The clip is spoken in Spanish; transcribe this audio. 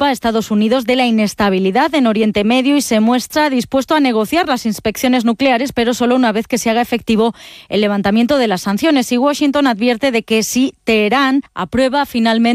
culpa a Estados Unidos de la inestabilidad en Oriente Medio y se muestra dispuesto a negociar las inspecciones nucleares, pero solo una vez que se haga efectivo el levantamiento de las sanciones. Y Washington advierte de que si Teherán aprueba finalmente